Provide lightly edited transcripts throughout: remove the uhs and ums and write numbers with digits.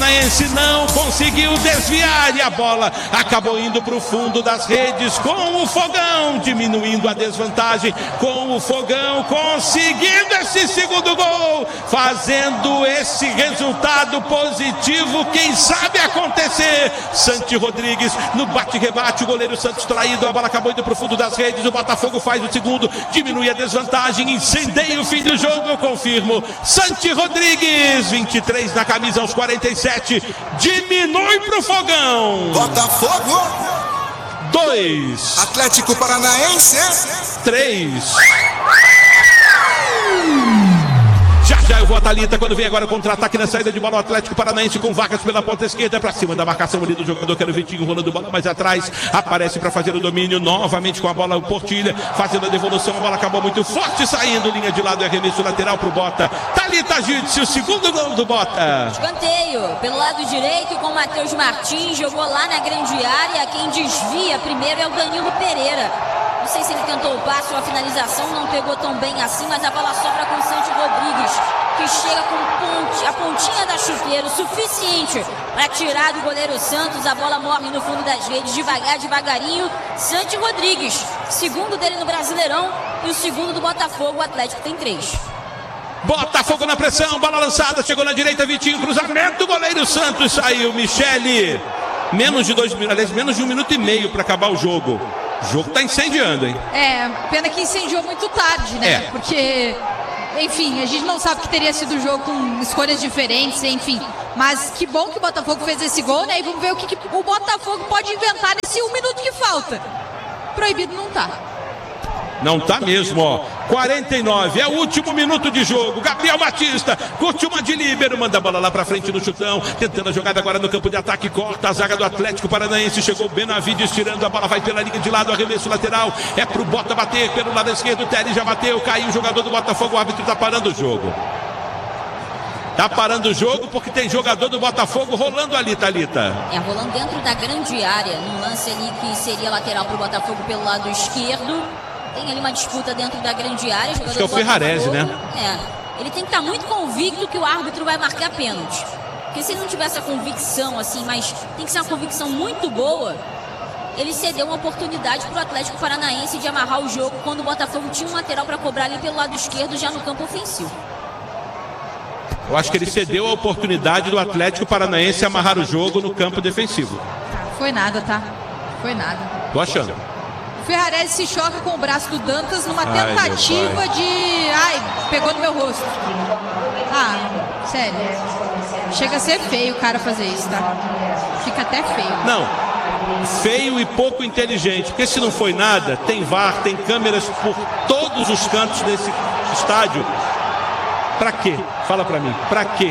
Paranaense não conseguiu desviar e a bola acabou indo para o fundo das redes com o Fogão, diminuindo a desvantagem, com o Fogão conseguindo esse segundo gol, fazendo esse resultado positivo, quem sabe acontecer. Santi Rodrigues no bate-rebate, o goleiro Santos traído, a bola acabou indo para o fundo das redes, o Botafogo faz o segundo, diminui a desvantagem, incendeia o fim do jogo, eu confirmo. Santi Rodrigues, 23 na camisa aos 47, diminui pro Fogão. Botafogo 2, Atlético Paranaense 3. Já eu vou a Thalita quando vem agora o contra-ataque na saída de bola, o Atlético Paranaense com Vargas pela ponta esquerda para cima da marcação ali do jogador que era o Vitinho, rolando bola mais atrás, aparece para fazer o domínio novamente com a bola, o Portilha fazendo a devolução, a bola acabou muito forte, saindo linha de lado e arremesso lateral pro Bota. Thalita Jitsi, o segundo gol do Bota. Escanteio pelo lado direito com o Matheus Martins, jogou lá na grande área, quem desvia primeiro é o Danilo Pereira. Não sei se ele tentou o passe ou a finalização, não pegou tão bem assim, mas a bola sobra com o Santi Rodrigues, que chega com a pontinha da chuteira, o suficiente para tirar do goleiro Santos. A bola morre no fundo das redes, devagarinho. Santi Rodrigues, segundo dele no Brasileirão e o segundo do Botafogo. O Atlético tem 3. Botafogo na pressão, bola lançada, chegou na direita, Vitinho, cruzamento, goleiro Santos saiu, Michele. Menos de 1 minuto e meio para acabar o jogo. O jogo tá incendiando, hein? Pena que incendiou muito tarde, né? Porque, enfim, a gente não sabe que teria sido um jogo com escolhas diferentes, enfim. Mas que bom que o Botafogo fez esse gol, né? E vamos ver o que o Botafogo pode inventar nesse 1 minuto que falta. Proibido não tá. Não tá mesmo, ó. 49, é o último minuto de jogo. Gabriel Batista curte uma de líbero, manda a bola lá pra frente no chutão, tentando a jogada agora no campo de ataque, corta a zaga do Atlético Paranaense, chegou Benavides tirando a bola, vai pela linha de lado, arremesso lateral, é pro Bota bater pelo lado esquerdo, o Teres já bateu, caiu o jogador do Botafogo, o árbitro tá parando o jogo. Tá parando o jogo porque tem jogador do Botafogo rolando ali, Thalita. Rolando dentro da grande área, num lance ali que seria lateral pro Botafogo pelo lado esquerdo. Tem ali uma disputa dentro da grande área. Acho que é o Ferrarese, né? Ele tem que estar muito convicto que o árbitro vai marcar pênalti. Porque se ele não tiver essa convicção, assim, mas tem que ser uma convicção muito boa, ele cedeu uma oportunidade para o Atlético Paranaense de amarrar o jogo quando o Botafogo tinha um lateral para cobrar ali pelo lado esquerdo, já no campo ofensivo. Eu acho que ele cedeu a oportunidade do Atlético Paranaense amarrar o jogo no campo defensivo. Foi nada, tá? Foi nada. Tô achando. Ferrarese se choca com o braço do Dantas numa tentativa de... pegou no meu rosto. Sério. Chega a ser feio o cara fazer isso, tá? Fica até feio. Não, feio e pouco inteligente. Porque se não foi nada, tem VAR, tem câmeras por todos os cantos desse estádio. Pra quê? Fala pra mim, pra quê?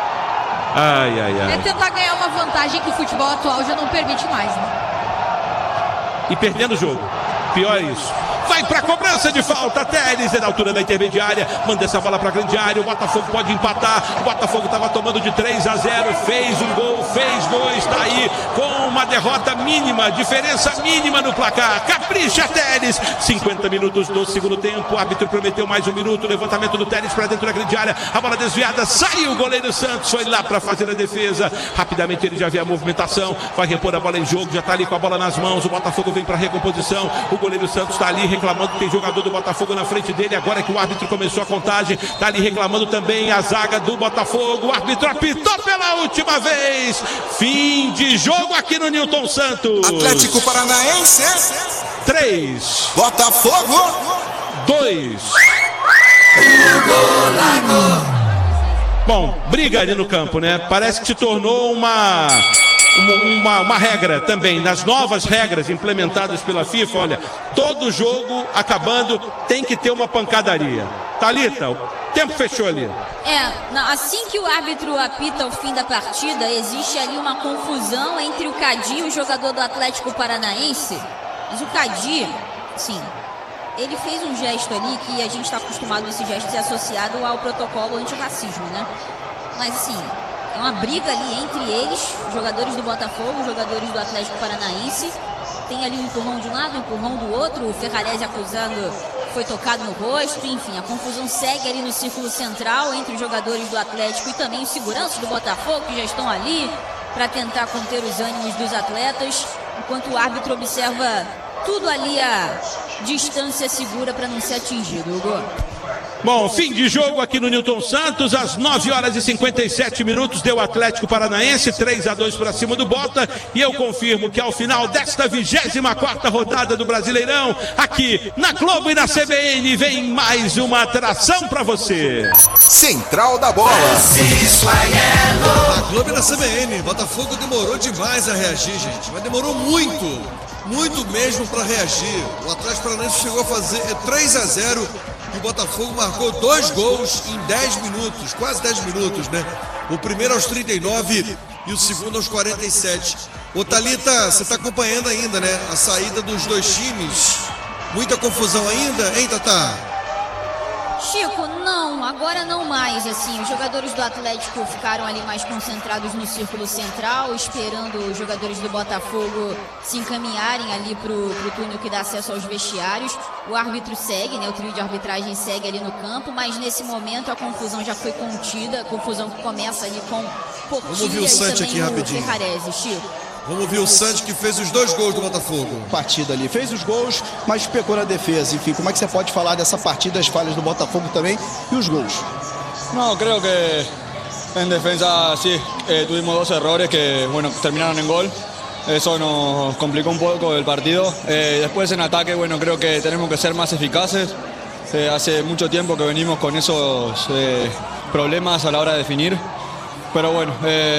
É tentar ganhar uma vantagem que o futebol atual já não permite mais, né? E perdendo o jogo. Pior é isso. Vai pra cobrança de falta, Teres na altura da intermediária, manda essa bola pra grande área, o Botafogo pode empatar, o Botafogo estava tomando de 3-0, fez um gol, fez 2, tá aí com uma derrota mínima, diferença mínima no placar, capricha Teres, 50 minutos do segundo tempo, o árbitro prometeu mais 1 minuto, levantamento do Teres pra dentro da grande área, a bola desviada, saiu o goleiro Santos, foi lá pra fazer a defesa, rapidamente ele já vê a movimentação, vai repor a bola em jogo, já tá ali com a bola nas mãos, o Botafogo vem pra recomposição, o goleiro Santos tá ali reclamando que tem jogador do Botafogo na frente dele, agora que o árbitro começou a contagem, tá ali reclamando também a zaga do Botafogo, o árbitro apitou pela última vez, fim de jogo aqui no Newton Santos. Atlético Paranaense 3, Botafogo 2. Bom, briga ali no campo, né? Parece que se tornou uma regra também, nas novas regras implementadas pela FIFA. Olha, todo jogo acabando tem que ter uma pancadaria. Thalita, o tempo fechou ali. Assim que o árbitro apita o fim da partida, existe ali uma confusão entre o Cadi e o jogador do Atlético Paranaense. Mas o Cadi, sim, ele fez um gesto ali que a gente está acostumado a esse gesto ser associado ao protocolo antirracismo, né? Mas assim, é uma briga ali entre eles, jogadores do Botafogo, jogadores do Atlético Paranaense, tem ali um empurrão de um lado, um empurrão do outro, o Ferrarese acusando foi tocado no rosto, enfim, a confusão segue ali no círculo central entre os jogadores do Atlético e também os seguranças do Botafogo, que já estão ali para tentar conter os ânimos dos atletas, enquanto o árbitro observa tudo ali a distância segura para não ser atingido, Hugo. Bom, fim de jogo aqui no Newton Santos, às 9 horas e 57 minutos, deu Atlético Paranaense, 3-2 para cima do Bota, e eu confirmo que ao final desta 24ª rodada do Brasileirão, aqui na Globo e na CBN, vem mais uma atração para você. Central da Bola. Na Globo e na CBN, Botafogo demorou demais a reagir, gente, mas demorou muito mesmo para reagir. O Atlético Paranaense chegou a fazer 3-0 e o Botafogo marcou 2 gols em 10 minutos, quase 10 minutos, né? O primeiro aos 39 e o segundo aos 47. Ô Thalita, você está acompanhando ainda, né? A saída dos dois times. Muita confusão ainda, hein, Tatá? Chico, não, agora não mais, assim, os jogadores do Atlético ficaram ali mais concentrados no círculo central, esperando os jogadores do Botafogo se encaminharem ali pro túnel que dá acesso aos vestiários. O árbitro segue, né, o trio de arbitragem segue ali no campo, mas nesse momento a confusão já foi contida, a confusão que começa ali com Portilha e também o Ferrarese, Chico. Vamos ouvir o Santos, que fez os 2 gols do Botafogo. Partida ali, fez os gols, mas pecou na defesa. Enfim, como é que você pode falar dessa partida, as falhas do Botafogo também e os gols? No, creo que en defensa sí, tuvimos 2 errores que bueno, terminaron en gol. Eso nos complicó un poco el partido. Después en ataque, bueno, creo que tenemos que ser más eficaces. Hace mucho tiempo que venimos con esos problemas a la hora de definir. Pero bueno,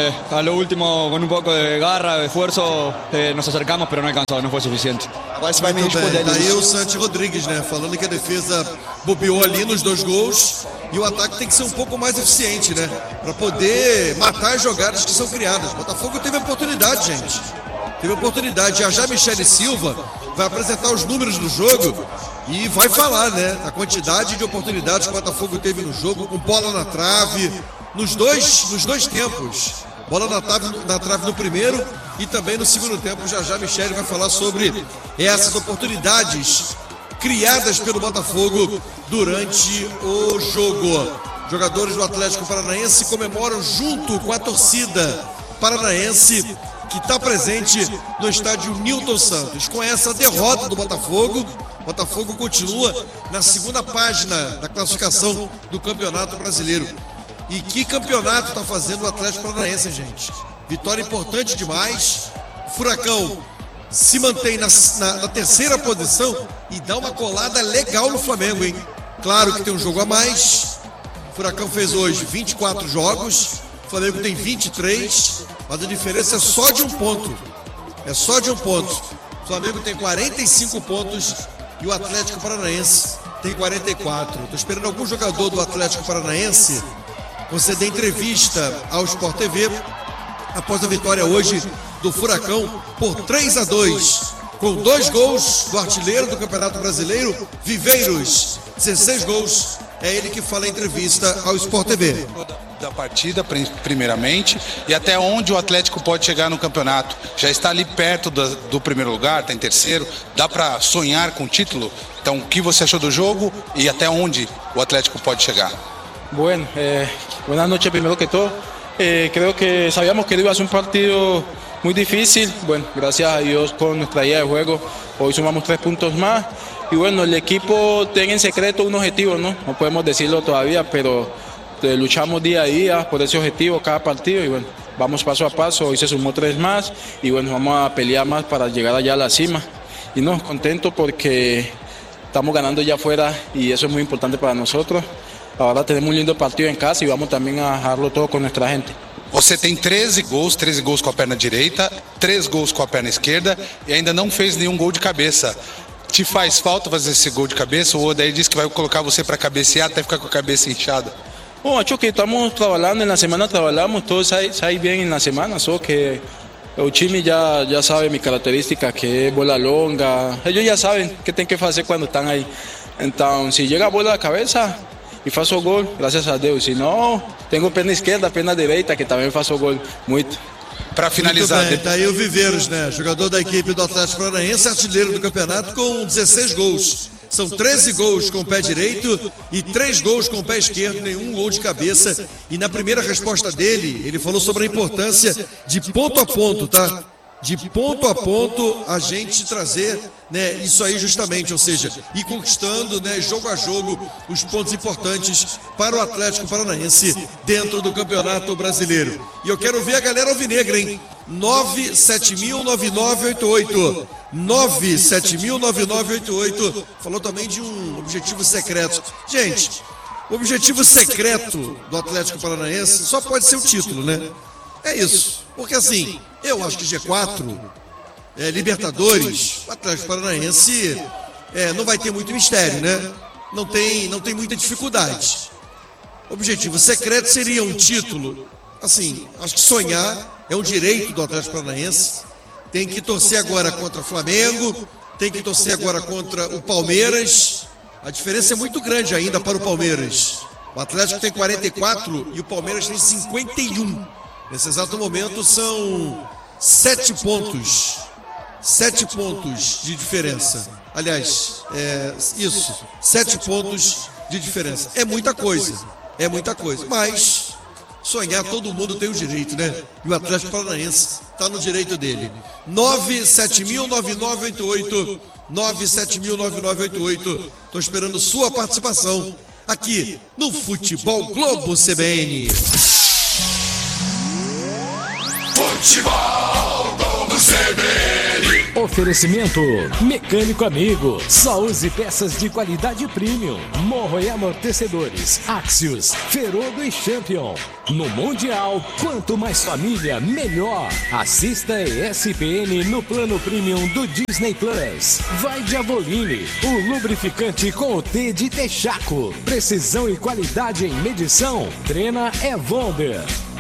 a lo último, con un poco de garra, de esfuerzo, nos acercamos, pero no alcanzó, no foi suficiente. Agora você vai me responder. Daí o Santi Rodrigues, né, falando que a defesa bobeou ali nos 2 gols e o ataque tem que ser um pouco mais eficiente, né, para poder matar as jogadas que são criadas. O Botafogo teve oportunidade, gente. Teve oportunidade. Já Michele Silva vai apresentar os números do jogo e vai falar, né, a quantidade de oportunidades que o Botafogo teve no jogo, com bola na trave, nos dois tempos. Bola na trave no primeiro e também no segundo tempo. Já Michele vai falar sobre essas oportunidades criadas pelo Botafogo durante o jogo. Jogadores do Atlético Paranaense comemoram junto com a torcida paranaense que está presente no estádio Newton Santos. Com essa derrota do Botafogo, o Botafogo continua na segunda página da classificação do Campeonato Brasileiro. E que campeonato está fazendo o Atlético Paranaense, gente? Vitória importante demais. O Furacão se mantém na 3ª posição e dá uma colada legal no Flamengo, hein? Claro que tem um jogo a mais. O Furacão fez hoje 24 jogos. O Flamengo tem 23. Mas a diferença é só de 1 ponto. É só de 1 ponto. O Flamengo tem 45 pontos e o Atlético Paranaense tem 44. Estou esperando algum jogador do Atlético Paranaense conceder entrevista ao Sport TV após a vitória hoje do Furacão por 3-2, com 2 gols do artilheiro do Campeonato Brasileiro, Viveiros, 16 gols. É ele que fala em entrevista ao Sport TV. Da partida, primeiramente, e até onde o Atlético pode chegar no campeonato. Já está ali perto do primeiro lugar, está em 3º, dá para sonhar com o título? Então, o que você achou do jogo e até onde o Atlético pode chegar? Bueno, buenas noches primero que todo. Creo que sabíamos que iba a ser un partido muy difícil. Bueno, gracias a Dios con nuestra idea de juego hoy sumamos 3 puntos más. Y bueno, el equipo tiene en secreto un objetivo, ¿no? No podemos decirlo todavía, pero luchamos día a día por ese objetivo cada partido y bueno, vamos paso a paso. Hoy se sumó 3 más y bueno, vamos a pelear más para llegar allá a la cima. Y no, contento porque estamos ganando ya afuera y eso es muy importante para nosotros. Agora temos um lindo partido em casa e vamos também a dejarlo todo com nossa gente. Você tem 13 gols com a perna direita, 3 gols com a perna esquerda e ainda não fez nenhum gol de cabeça. Te faz falta fazer esse gol de cabeça? O Odair disse que vai colocar você para cabecear até ficar com a cabeça inchada. Bom, acho que estamos trabalhando, na semana trabalhamos, todo sai bem na semana, só que o time já sabe minha característica, que é bola longa. Eles já sabem o que tem que fazer quando estão aí. Então, se chega a bola da cabeça e faço o gol, graças a Deus. Se não, tenho perna esquerda, perna direita, que também faço o gol muito. para finalizar. Muito bem, tá aí o Viveiros, né? Jogador da equipe do Atlético Paranaense, artilheiro do campeonato com 16 gols. São 13 gols com o pé direito e 3 gols com o pé esquerdo, nenhum gol de cabeça. E na primeira resposta dele, ele falou sobre a importância de ponto a ponto, tá? De ponto a ponto a gente trazer, né, isso aí justamente, ou seja, ir conquistando, né, jogo a jogo os pontos importantes para o Atlético Paranaense dentro do Campeonato Brasileiro. E eu quero ver a galera alvinegra, hein? 9709988 9709988. Falou também de um objetivo secreto. Gente, o objetivo secreto do Atlético Paranaense só pode ser o título, né? É isso. Porque assim, eu acho que G4, Libertadores, o Atlético Paranaense não vai ter muito mistério, né? Não tem muita dificuldade. O objetivo secreto seria um título. Assim, acho que sonhar é um direito do Atlético Paranaense. Tem que torcer agora contra o Flamengo, tem que torcer agora contra o Palmeiras. A diferença é muito grande ainda para o Palmeiras. O Atlético tem 44 e o Palmeiras tem 51. Nesse exato momento são 7 pontos. 7 pontos de diferença. Aliás, 7 pontos de diferença. É muita coisa. É muita coisa. Mas sonhar todo mundo tem o direito, né? E o Atlético Paranaense está no direito dele. 9709988. 9709988. Estou esperando sua participação aqui no Futebol Globo CBN. Futebol Globo CBN. Oferecimento Mecânico Amigo. Só use peças de qualidade premium. Morro e amortecedores. Axios, Ferodo e Champion. No Mundial, quanto mais família, melhor. Assista ESPN no plano premium do Disney Plus. Vai de Avoline, o lubrificante com o T de Texaco. Precisão e qualidade em medição. Trena é Wonder.